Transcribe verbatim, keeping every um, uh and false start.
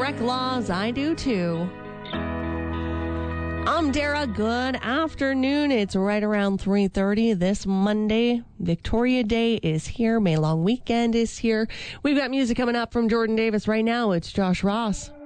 Breck Laws, I do too. I'm Dara. Good afternoon. It's right around three thirty this Monday. Victoria Day is here. May long weekend is here. We've got music coming up from Jordan Davis right now. It's Josh Ross.